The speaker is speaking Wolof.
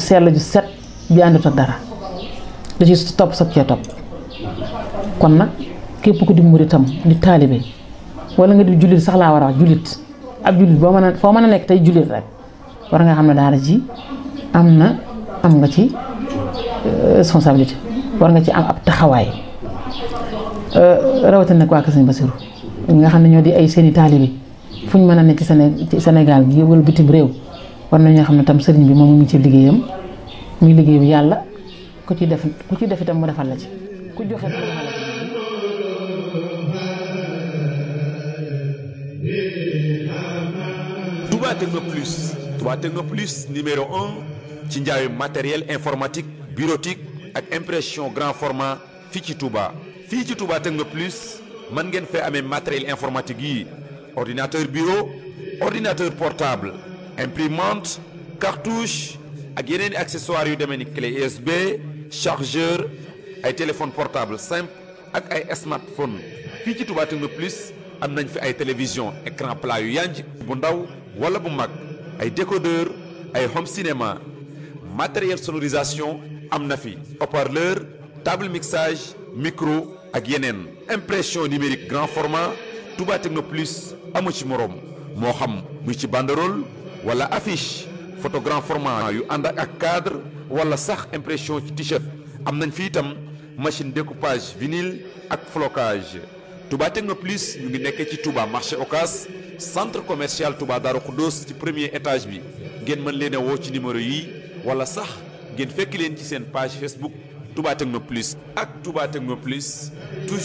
sell ju set ju àndut ak dara da ci topp soog cee topp kon nag képp ku di muritam di taalibe wala nga di jullit sax laa war a wax jullit ab jullit boo mën a foo mën a nekk tey jullit rek war nga xam ne daara ji am nga ci responsabilité war nga ci am ab taxawaay rawatina nag waa Kër Sëñ Basiru ñi nga xam ne ñoo di ay seeni taalibe fu ñu mën a nekk ci Sénégal gi wala bitim réew war nañoo xam ne tam sëriñ bi moom mu ngi ci liggéeyam muy liggéey bi yàlla ku ci def itam mu defal la ci ku joxe mu defal la ci. Touba Techno Plus numéro 1 ci njaayu matériel informatique bureautique ak impression grand format fii ci Touba. fii ci Touba Techno Plus mën ngeen fee amee matériel informatique yi ordinateur bureau ordinateur portable imprimante cartouche ak yeneen i accessoires yu demee ni clé USB chargeur ay téléphone portable simple ak ay smartphone fii ci Touba Techno Plus am nañ fi ay télévision écran plat yu yanj bu ndaw wala bu mag ay décodeur ay home cinéma matériel sonorisation am na fi haut-parleur table mixage micro ak yeneen impression numérique grand format Touba Techno Plus amu ci moroom moo xam muy ci banderole wala affiche photo grand format yu ànd ak cadre wala sax impression ci t-shirt am nañ fi itam machine découpage vinyle ak flocage Touba Techno Plus ñu ngi nekkee ci Touba marché Ocass centre commercial Touba Darou Khoudoss ci premier étage bi ngeen mën leen a woo ci numéro yi wala sax ngeen fekk leen ci seen page Facebook Touba Techno Plus ak Touba Techno Plus toujours